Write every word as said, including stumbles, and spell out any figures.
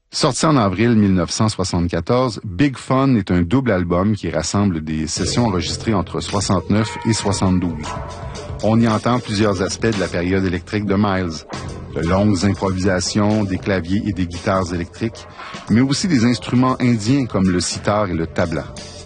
Sorti en avril mille neuf cent soixante-quatorze, Big Fun est un double album qui rassemble des sessions enregistrées entre soixante-neuf et soixante-douze. On y entend plusieurs aspects de la période électrique de Miles, de longues improvisations, des claviers et des guitares électriques, mais aussi des instruments indiens comme le sitar et le tabla.